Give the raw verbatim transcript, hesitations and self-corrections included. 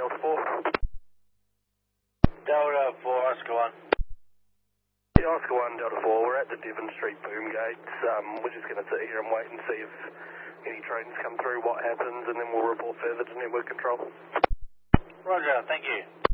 Delta four. Delta four, Oscar one. Yeah, Oscar one, Delta four, we're at the Devon Street boom gates. Um, we're just going to sit here and wait and see if any trains come through, what happens, and then we'll report further to network control. Roger, thank you.